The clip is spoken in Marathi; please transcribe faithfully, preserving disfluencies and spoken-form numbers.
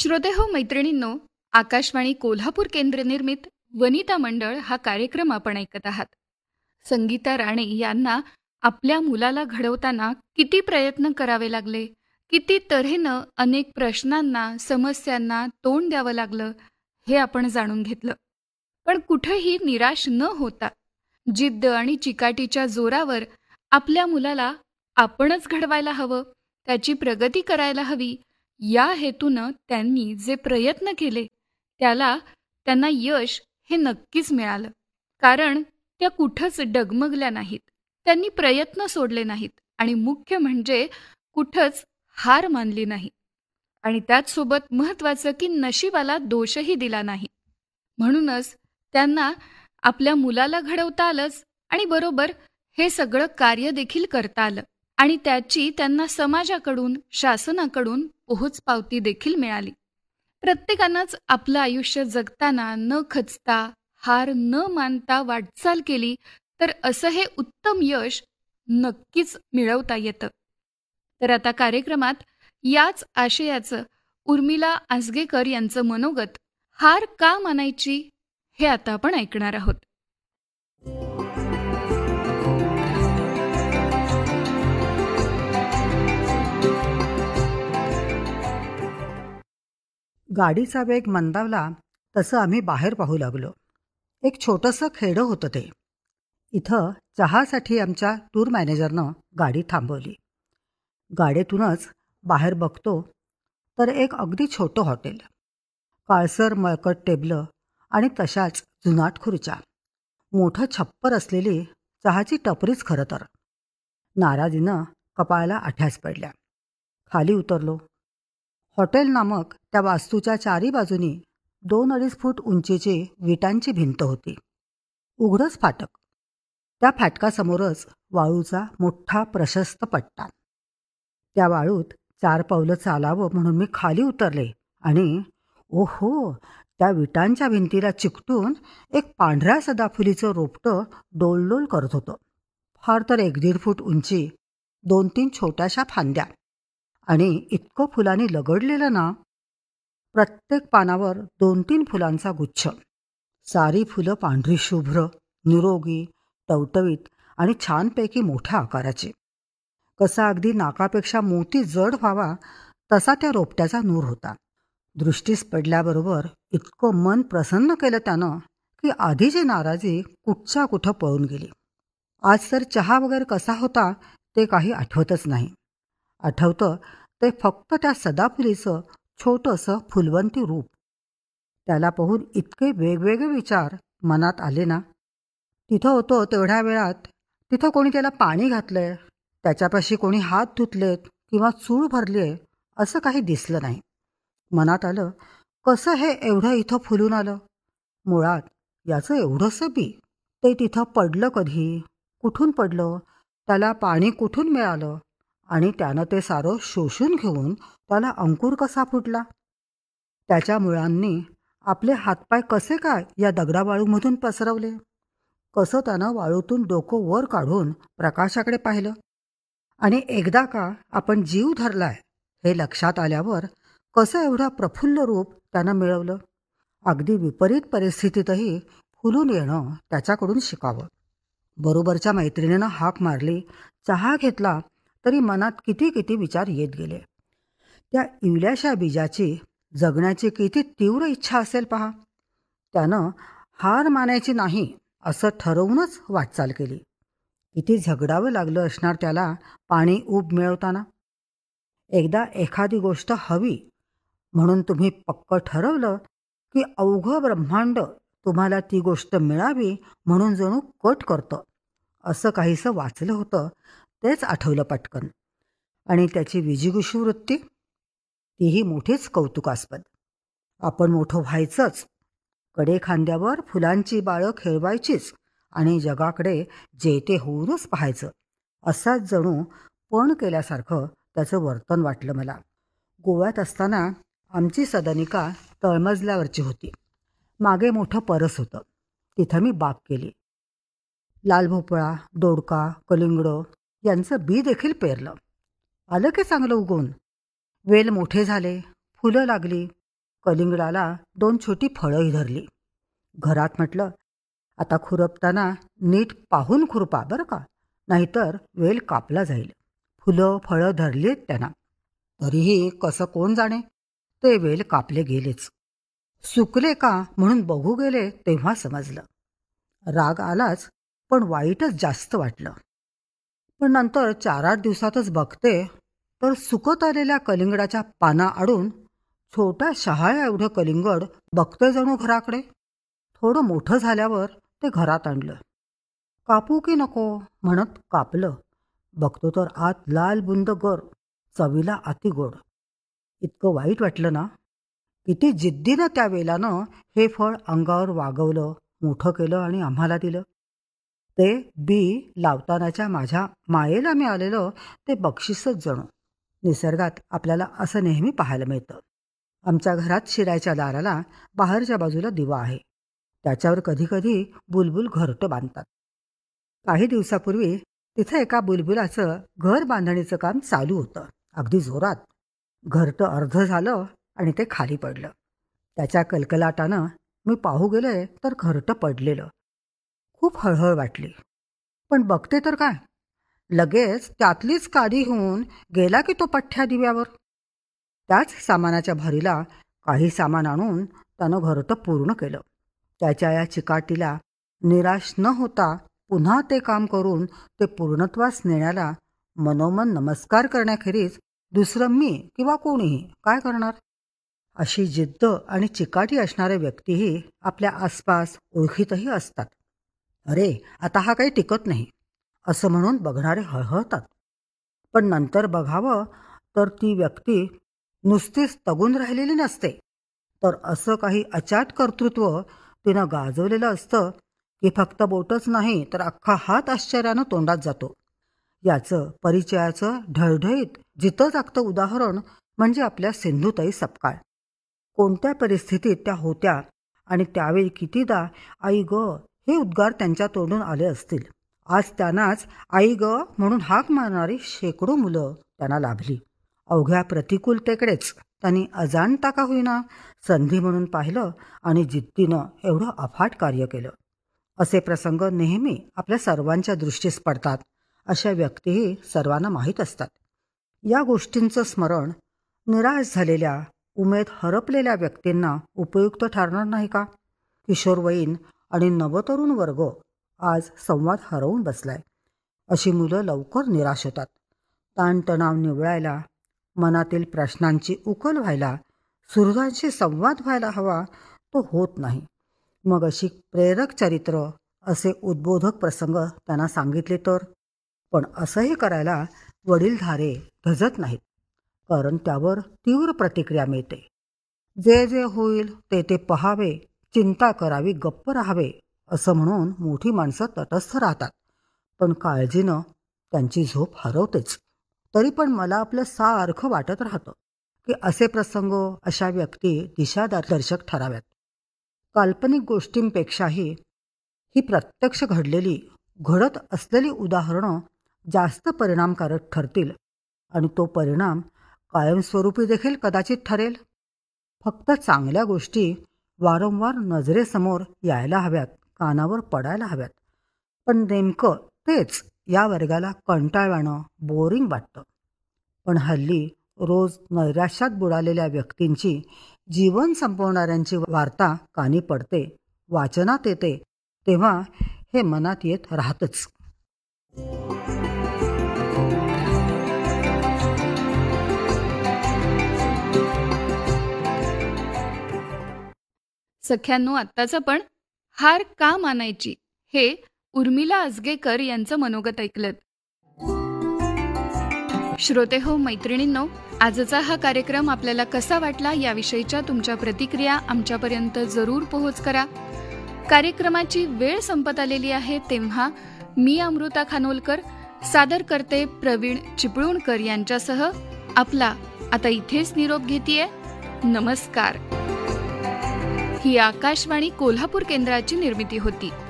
श्रोतेहो मैत्रिणींनो, आकाशवाणी कोल्हापूर केंद्र निर्मित वनिता मंडळ हा कार्यक्रम आपण ऐकत आहात. संगीता राणे यांना आपल्या मुलाला घडवताना किती प्रयत्न करावे लागले, किती तऱ्हेनं अनेक प्रश्नांना, समस्यांना तोंड द्यावं लागलं, हे आपण जाणून घेतलं. पण कुठेही निराश न होता जिद्द आणि चिकाटीच्या जोरावर आपल्या मुलाला आपणच घडवायला हवं, त्याची प्रगती करायला हवी, या हेतूनं त्यांनी जे प्रयत्न केले त्याला त्यांना यश हे नक्कीच मिळालं. कारण त्या कुठंच डगमगल्या नाहीत, त्यांनी प्रयत्न सोडले नाहीत आणि मुख्य म्हणजे कुठंच हार मानली नाही. आणि त्याचसोबत महत्त्वाचं की नशिबाला दोषही दिला नाही. म्हणूनच त्यांना आपल्या मुलाला घडवता आलंच आणि बरोबर हे सगळं कार्य देखील करता आलं आणि त्याची त्यांना समाजाकडून, शासनाकडून पोहोचपावती देखील मिळाली. प्रत्येकानंच आपलं आयुष्य जगताना न खचता, हार न मानता वाटचाल केली तर असं हे उत्तम यश नक्कीच मिळवता येतं. तर आता कार्यक्रमात याच आशयाचं उर्मिला आसगेकर यांचं मनोगत, हार का मानायची, हे आता आपण ऐकणार आहोत. गाडीचा वेग मंदावला तसं आम्ही बाहेर पाहू लागलो. एक छोटंसं खेडं होतं ते. इथं चहासाठी आमच्या टूर मॅनेजरनं गाडी थांबवली. गाडीतूनच बाहेर बघतो तर एक अगदी छोटं हॉटेल, काळसर मळकट टेबलं आणि तशाच जुनाट खुर्च्या, मोठं छप्पर असलेली चहाची टपरीच खरं तर. नाराजीनं कपाळाला आठ्यास पडल्या. खाली उतरलो. हॉटेल नामक त्या वास्तूच्या चारी बाजूनी दोन अडीच फूट उंचीची विटांची भिंत होती. उघडंच फाटक. त्या फाटकासमोरच वाळूचा मोठा प्रशस्त पट्टा. त्या वाळूत चार पावलं चालावं म्हणून मी खाली उतरले आणि ओहो, त्या विटांच्या भिंतीला चिकटून एक पांढऱ्या सदाफुलीचं रोपटं डोलडोल करत होतं. फार तर एक दीड फूट उंची, दोन तीन छोट्याशा फांद्या आणि इतकं फुलांनी लगडलेलं ना, प्रत्येक पानावर दोन तीन फुलांचा गुच्छ. सारी फुलं पांढरी शुभ्र, निरोगी, टवटवीत आणि छानपैकी मोठ्या आकाराची. कसा अगदी नाकापेक्षा मोती जड व्हावा तसा त्या रोपट्याचा नूर होता. दृष्टीस पडल्याबरोबर इतकं मन प्रसन्न केलं त्यानं की आधीची नाराजी कुठच्या कुठं पळून गेली. आज तर चहा वगैरे कसा होता ते काही आठवतच नाही. आठवतं ते फक्त त्या सदाफुलीचं छोटंसं फुलवंती रूप. त्याला पाहून इतके वेगवेगळे विचार मनात आले ना. तिथं होतो तेवढ्या वेळात तिथं कोणी त्याला पाणी घातलंय, त्याच्यापाशी कोणी हात धुतलेत किंवा चूळ भरली आहे असं काही दिसलं नाही. मनात आलं, कसं हे एवढं इथं फुलून आलं. मुळात याचं एवढंसं बी ते तिथं पडलं कधी, कुठून पडलं, त्याला पाणी कुठून मिळालं आणि त्यानं ते सारं शोषून घेऊन त्याला अंकुर कसा फुटला. त्याच्या मुळांनी आपले हातपाय कसे काय या दगडावाळूमधून पसरवले. कसं त्यानं वाळूतून डोकं वर काढून प्रकाशाकडे पाहिलं आणि एकदा का आपण जीव धरलाय हे लक्षात आल्यावर कसं एवढं प्रफुल्ल रूप त्यानं मिळवलं. अगदी विपरीत परिस्थितीतही फुलून येणं त्याच्याकडून शिकावं. बरोबरच्या मैत्रिणीनं हाक मारली, चहा घेतला तरी मनात किती किती विचार येत गेले. त्या इवल्याशा बीजाची जगण्याची किती तीव्र इच्छा असेल पहा. त्यानं हार मानायची नाही असं ठरवूनच वाटचाल केली. किती झगडावं लागलं असणार त्याला पाणी ऊब मिळवताना. एकदा एखादी गोष्ट हवी म्हणून तुम्ही पक्क ठरवलं की अवघं ब्रह्मांड तुम्हाला ती गोष्ट मिळावी म्हणून जणू कट करतं. असं काहीसं वाचलं होतं, तेच आठवलं पटकन. आणि त्याची विजिगुषू वृत्ती, तीही मोठीच कौतुकास्पद. आपण मोठं व्हायचंच, कडे खांद्यावर फुलांची बाळं खेळवायचीच आणि जगाकडे जे ते होऊनच पाहायचं, असाच जणू पण केल्यासारखं त्याचं वर्तन वाटलं मला. गोव्यात असताना आमची सदनिका तळमजल्यावरची होती. मागे मोठं परस होतं. तिथं मी बाग केली. लाल भोपळा, दोडका, कलिंगड यांचं बी देखील पेरलं. आलं की चांगलं उगवून. वेल मोठे झाले, फुलं लागली. कलिंगडाला दोन छोटी फळंही धरली. घरात म्हटलं, आता खुरपताना नीट पाहून खुरपा बरं का, नाहीतर वेल कापला जाईल. फुलं फळं धरलीत त्यांना. तरीही कसं कोण जाणे, ते वेल कापले गेलेच. सुकले का म्हणून बघू गेले तेव्हा समजलं. राग आलाच, पण वाईटच जास्त वाटलं. पण नंतर चार आठ दिवसातच बघते तर सुकत आलेल्या कलिंगडाच्या पाना आडून छोट्या शहाळ्या एवढं कलिंगड बघते जणू घराकडे. थोडं मोठं झाल्यावर ते घरात आणलं. कापू की नको म्हणत कापलं. बघतो तर आत लाल बुंद गर, चवीला अति गोड. इतकं वाईट वाटलं ना. किती जिद्दीनं त्या वेलानं हे फळ अंगावर वागवलं, मोठं केलं आणि आम्हाला दिलं. ते बी लावतानाच्या माझ्या मायेला मिळालेलं ते बक्षीसच जणू. निसर्गात आपल्याला असं नेहमी पाहायला मिळतं. आमच्या घरात शिरायच्या दाराला बाहेरच्या बाजूला दिवा आहे. त्याच्यावर कधीकधी बुलबुल घरटं बांधतात. काही दिवसापूर्वी तिथे एका बुलबुलाचं घर बांधणीचं काम चालू होतं, अगदी जोरात. घरटं अर्ध झालं आणि ते खाली पडलं. त्याच्या कलकलाटानं मी पाहू गेले तर घरटं पडलेलं. खूप हळहळ वाटली. पण बघते तर काय, लगेच त्यातलीच काडी होऊन गेला की तो पठ्ठ्या दिव्यावर. त्याच सामानाच्या भरीला काही सामान आणून त्यानं घरटं पूर्ण केलं. त्याच्या या चिकाटीला निराश न होता पुन्हा ते काम करून ते पूर्णत्वास नेण्याला मनोमन नमस्कार करण्याखेरीज दुसरं मी किंवा कोणीही काय करणार. अशी जिद्द आणि चिकाटी असणारे व्यक्तीही आपल्या आसपास ओळखीतही असतात. अरे आता हा काही टिकत नाही असं म्हणून बघणारे हळहळतात. पण नंतर बघावं तर ती व्यक्ती नुसतीच तगून राहिलेली नसते, तर असं काही अचाट कर्तृत्व तिनं गाजवलेलं असतं की फक्त बोटच नाही तर अख्खा हात आश्चर्यानं तोंडात जातो. याचं परिचयाचं ढळढळीत जिथं जागतं उदाहरण म्हणजे आपल्या सिंधुताई सपकाळ. कोणत्या परिस्थितीत त्या होत्या आणि त्यावेळी कितीदा आई ग हे उद्गार त्यांच्या तोंडून आले असतील. आज त्यांनाच आई ग म्हणून हाक मारणारी शेकडो मुलं त्यांना लाभली. अवघ्या प्रतिकूलतेकडेच त्यांनी अजाणता का होईना संधी म्हणून पाहिलं आणि जिद्दीनं एवढं अफाट कार्य केलं. असे प्रसंग नेहमी आपल्या सर्वांच्या दृष्टीस पडतात. अशा व्यक्तीही सर्वांना माहीत असतात. या गोष्टींचं स्मरण निराश झालेल्या, उमेद हरपलेल्या व्यक्तींना उपयुक्त ठरणार नाही का? किशोरवयीन आणि नवतरुण वर्ग आज संवाद हरवून बसलाय. अशी मुलं लवकर निराश होतात. ताणतणाव निवळायला, मनातील प्रश्नांची उकल व्हायला, सुहृदांशी संवाद व्हायला हवा, तो होत नाही. मग अशी प्रेरक चरित्र, असे उद्बोधक प्रसंग त्यांना सांगितले तर. पण असंही करायला वडीलधारे धजत नाहीत, कारण त्यावर तीव्र प्रतिक्रिया मिळते. जे जे होईल ते ते पहावे, चिंता करावी, गप्प राहावे असं म्हणून मोठी माणसं तटस्थ राहतात. पण काळजीनं त्यांची झोप हरवतेच. तरी पण मला आपलं सारखं वाटत राहतं की असे प्रसंग, अशा व्यक्ती दिशादर्शक ठराव्यात. काल्पनिक गोष्टींपेक्षाही ही प्रत्यक्ष घडलेली, घडत असलेली उदाहरणं जास्त परिणामकारक ठरतील आणि तो परिणाम कायमस्वरूपी देखील कदाचित ठरेल. फक्त चांगल्या गोष्टी वारंवार नजरेसमोर यायला हव्यात, कानावर पडायला हव्यात. पण नेमकं तेच या वर्गाला कंटाळवाणं, बोरिंग वाटतं. पण हल्ली रोज नैराश्यात बुडालेल्या व्यक्तींची, जीवन संपवणाऱ्यांची वार्ता कानी पडते, वाचनात येते, तेव्हा हे मनात येत राहतच. सख्यांनो, आत्ताचं पण हार का मानायची हे उर्मिला अजगेकर यांचं मनोगत ऐकलं. श्रोते हो, मैत्रिणींनो, आजचा हा कार्यक्रम आपल्याला कसा वाटला याविषयीच्या तुमच्या प्रतिक्रिया आमच्यापर्यंत जरूर पोहोच करा. कार्यक्रमाची वेळ संपत आलेली आहे, तेव्हा मी अमृता खानोलकर सादर करते प्रवीण चिपळूणकर यांच्यासह आपला आता इथेच निरोप घेतेय. नमस्कार. ही आकाशवाणी कोल्हापूर केंद्राची निर्मिती होती.